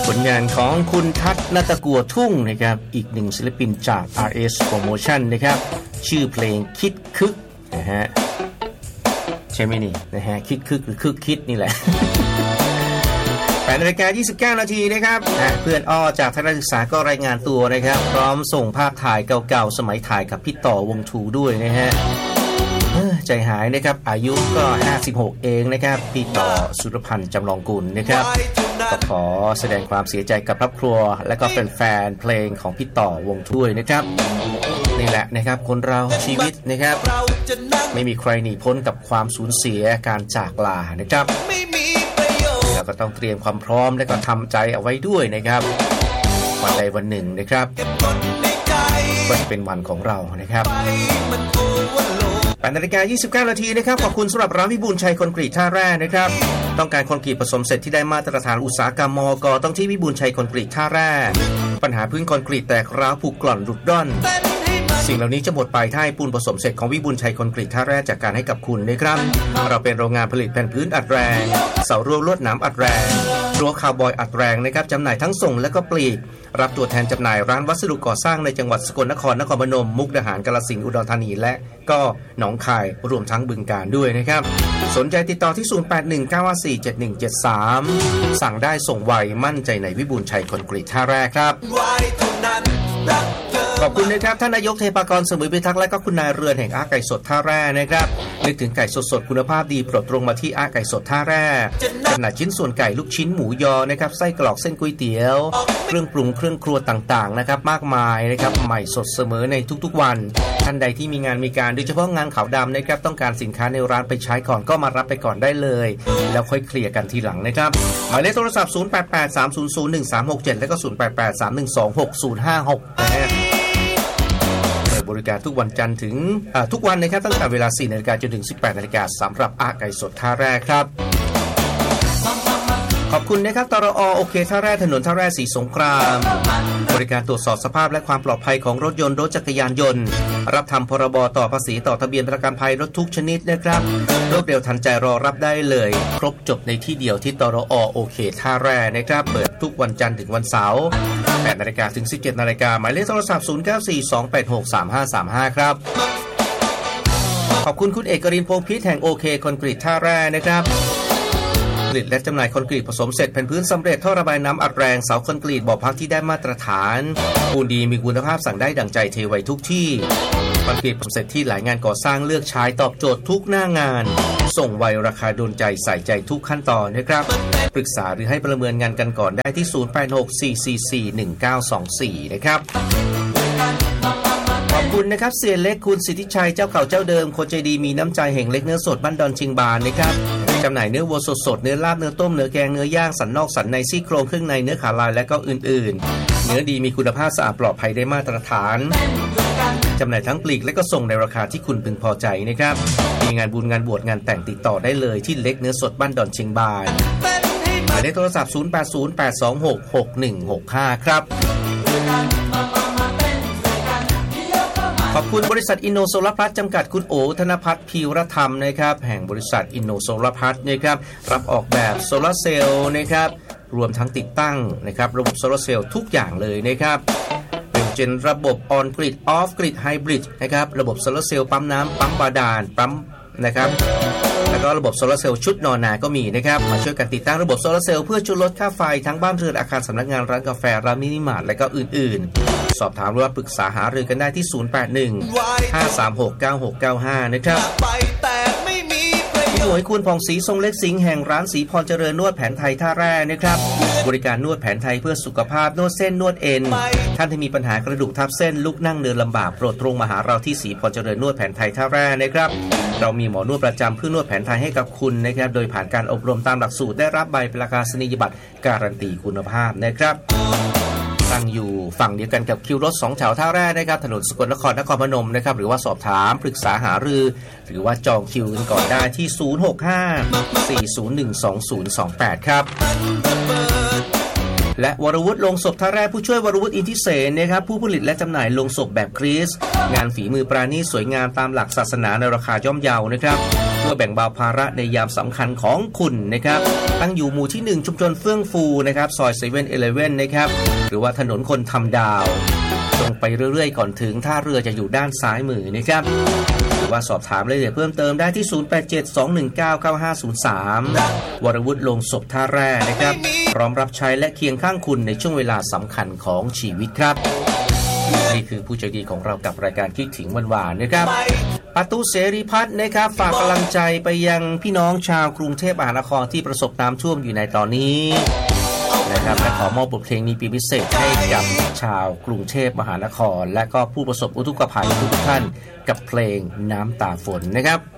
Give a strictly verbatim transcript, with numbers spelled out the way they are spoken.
ผลงานของคุณทัศน์ณตะกัวทุ่งนะครับอีกหนึ่งศิลปินจาก อาร์ เอส Promotion นะครับชื่อเพลงคิดคึกนะฮะใช่ไหมนี่นะฮะคิดคึกหรือคึกคิดนี่แหละแปดนาฬิกายี่สิบเก้านาทีนะครับเพื่อนอ้อจากทัศนศึกษาก็รายงานตัวนะครับพร้อมส่งภาพถ่ายเก่าๆสมัยถ่ายกับพี่ต่อวงทูด้วยนะฮะใจหายนะครับอายุก็ห้าสิบหกเองนะครับพี่ต่อสุรพันธ์จำลองกุลนะครับก็ขอแสดงความเสียใจกับครอบครัวและก็เป็นแฟนเพลงของพี่ต่อวงทูนะครับนี่แหละนะครับคนเราชีวิตนะครับไม่มีใครหนีพ้นกับความสูญเสียการจากลานะครับเราก็ต้องเตรียมความพร้อมและก็ทำใจเอาไว้ด้วยนะครับวันใดวันหนึ่งนะครับก็จะเป็นวันของเรานะครับแปดนาฬิกายี่สิบเก้านาทีนะครับขอบคุณสำหรับร้านวิบูลย์ชัยคอนกรีตท่าแร่นะครับต้องการคอนกรีตผสมเสร็จที่ได้มาตรฐานอุตสาหกรรมมก.ต้องที่วิบูลย์ชัยคอนกรีตท่าแร่ปัญหาพื้นคอนกรีตแตกร้าวผุกร่อนหลุดร่อนสิ่งเหล่านี้จะหมดไปถ้าปูนผสมเสร็จของวิบูลย์ชัยคอนกรีตท่าแร่จากการให้กับคุณนะครับเราเป็นโรงงานผลิตแผ่นพื้นอัดแรงเสารั้วลวดหนามอัดแรงรั้วคาวบอยอัดแรงนะครับจำหน่ายทั้งส่งและก็ปลีกรับตัวแทนจำหน่ายร้านวัสดุก่อสร้างในจังหวัดสกลนครนครพนมมุกดาหารกาฬสินธุ์อุดรธานีและก็หนองคายรวมทั้งบึงกาฬด้วยนะครับสนใจติดต่อที่ศูนย์ แปด หนึ่ง เก้า ห้า สี่ เจ็ด หนึ่ง เจ็ด สามสั่งได้ส่งไวมั่นใจในวิบูลย์ชัยคอนกรีตท่าแร่ครับขอบคุณนะครับท่านนายกเทพากรสมุยพิทักษ์และก็คุณนายเรือนแห่งอาไก่สดท่าแร่นะครับนึกถึงไก่สดๆคุณภาพดีโปรดตรงมาที่อาไก่สดท่าแร่จำหน่ายชิ้นส่วนไก่ลูกชิ้นหมูยอนะครับไส้กรอกเส้นก๋วยเตี๋ยวเครื่องปรุงเครื่องครัวต่างๆนะครับมากมายนะครับใหม่สดเสมอในทุกๆวันท่านใดที่มีงานมีการโดยเฉพาะงานขาวดำนะครับต้องการสินค้าในร้านไปใช้ก่อนก็มารับไปก่อนได้เลยแล้วค่อยเคลียร์กันทีหลังนะครับหมายเลขโทรศัพท์ศูนย์ แปด แปด สาม ศูนย์ ศูนย์ หนึ่ง สาม หก เจ็ดและก็ศูนย์ แปด แปด สาม หนึ่ง สอง หก ศูนย์ ห้า หกนะฮะบริการทุกวันจันทร์ถึงทุกวันนะครับตั้งแต่เวลา สี่นาฬิกาจนถึง สิบแปดนาฬิกาสำหรับอาไก่สดท่าแร่ครับขอบคุณนะครับตรอโอเคท่าแร่ถนนท่าแร่ศรีสงครามบริการตรวจสอบสภาพและความปลอดภัยของรถยนต์รถจักรยานยนต์รับทำพรบต่อภาษีต่อทะเบียนประกันภัยรถทุกชนิดนะครับรวดเร็วทันใจรอรับได้เลยครบจบในที่เดียวที่ตรอโอเคท่าแร่นะครับเปิดทุกวันจันทร์ถึงวันเสาร์แปดนาฬิกาถึง สิบเจ็ดนาฬิกาหมายเลขโทรศัพท์ศูนย์ เก้า สี่ สอง แปด หก สาม ห้า สาม ห้าครับขอบคุณคุณเอกรินทร์พงษ์พิษแห่งโอเคคอนกรีตท่าแร่นะครับผลิตและจำหน่ายคอนกรีตผสมเสร็จแผ่นพื้นสำเร็จท่อระบายน้ำอัดแรงเสาคอนกรีตบ่อพักที่ได้มาตรฐานปูนดีมีคุณภาพสั่งได้ดั่งใจเทไว้ทุกที่คอนกรีตผสมเสร็จที่หลายงานก่อสร้างเลือกใช้ตอบโจทย์ทุกหน้างานส่งไวราคาโดนใจใส่ใจทุกขั้นตอนนะครับปรึกษาหรือให้ประเมินงานกันก่อนได้ที่ศูนย์ แปด หก สี่ สี่ สี่ หนึ่ง เก้า สอง สี่นะครับขอบคุณนะครับเสียเล็กคุณสิทธิชัยเจ้าเก่าเจ้าเดิมคนใจดีมีน้ำใจแห่งเล็กเนื้อสดบ้านดอนชิงบานนะครับจำหน่ายเนื้อวัวสดสดเนื้อลาบเนื้อต้มเนื้อแกงเนื้อย่างสันนอกสันในซี่โครงเครื่องในเนื้อขาลายและก็อื่นๆเนื้อดีมีคุณภาพสะอาดปลอดภัยได้มาตรฐานจำหน่ายทั้งปลีกและก็ส่งในราคาที่คุณพึงพอใจนะครับมีงานบุญงานบวชงานแต่งติดต่อได้เลยที่เล็กเนื้อสดบ้านดอนชิงบานหมายเลขโทรศัพท์ศูนย์ แปด ศูนย์ แปด สอง หก หก หนึ่ง หก ห้าครับขอบคุณบริษัทอินโนโซลาร์พลัสจำกัดคุณโอธนภัทรพีรธรรมนะครับแห่งบริษัทอินโนโซลาร์พลัสนะครับรับออกแบบโซลาร์เซลล์นะครับรวมทั้งติดตั้งนะครับระบบโซลาร์เซลล์ทุกอย่างเลยนะครับเป็นเจนระบบออนกริดออฟกริดไฮบริดนะครับระบบโซลาร์เซลล์ปั๊มน้ำปั๊มบาดาลปั๊มนะครับแล้วก็ระบบโซลาร์เซลล์ชุดนอนนาก็มีนะครับมาช่วยกันติดตั้งระบบโซลาร์เซลล์เพื่อช่วยลดค่าไฟทั้งบ้านเรือนอาคารสำนักงานร้านกาแฟร้านมินิมาร์ทและก็อื่นๆสอบถามหรือว่าปรึกษาหารือกันได้ที่ศูนย์ แปด หนึ่ง ห้า สาม หก เก้า หก เก้า ห้านะครับพี่หมวยคุณผ่องศรีทรงเล็กสิงห์แห่งร้านศรีพรเจริญนวดแผนไทยท่าแร่นะครับบริการนวดแผนไทยเพื่อสุขภาพนวดเส้นนวดเอ็นท่านที่มีปัญหากระดูกทับเส้นลุกนั่งเดินลำบากโปรดตรงมาหาเราที่ศรีพรเจริญนวดแผนไทยท่าแร่นะครับเรามีหมอนวดประจำเพื่อนวดแผนไทยให้กับคุณนะครับโดยผ่านการอบรมตามหลักสูตรได้รับใบประกาศนียบัตรการันตีคุณภาพนะครับตั้งอยู่ฝั่งเดียวกันกับคิวรถสองแถวท่าแร่นะครับถนนสกลนครนครพนมนะครับหรือว่าสอบถามปรึกษาหารือหรือว่าจองคิวกันก่อนได้ที่ศูนย์ หก ห้า สี่ ศูนย์ หนึ่ง สอง ศูนย์ สอง แปดครับและวรวุฒิโลงศพท่าแร่ผู้ช่วยวรวุฒิอินทิเสนนะครับผู้ผลิตและจำหน่ายโลงศพแบบคริสต์งานฝีมือปราณีตสวยงามตามหลักศาสนาในราคาย่อมเยานะครับโลช่วยแบ่งเบาภาระในยามสำคัญของคุณนะครับตั้งอยู่หมู่ที่หนึ่งชุมชนเฟื่องฟูนะครับซอยเซเว่นอีเลฟเว่นนะครับหรือว่าถนนคนทำดาวตรงไปเรื่อยๆก่อนถึงท่าเรือจะอยู่ด้านซ้ายมือนะครับหรือว่าสอบถามรายละเอียดเพิ่มเติมได้ที่ศูนย์ แปด เจ็ด สอง หนึ่ง เก้า เก้า ห้า ศูนย์ สาม วรวุฒิลงศพท่าแร่นะครับพร้อมรับใช้และเคียงข้างคุณในช่วงเวลาสำคัญของชีวิตครับนี่คือผู้ใจดีของเรากับรายการคิดถึงวันวานนะครับปาตูเสรีพัฒน์นะครับฝากกำลังใจไปยังพี่น้องชาวกรุงเทพมหานครที่ประสบน้ำท่วมอยู่ในตอนนี้นะครับและขอมอบบทเพลงนี้เป็นพิเศษให้กับชาวกรุงเทพมหานครและก็ผู้ประสบอุทกภัยทุกท่านกับเพลงน้ำตาฝนนะครับ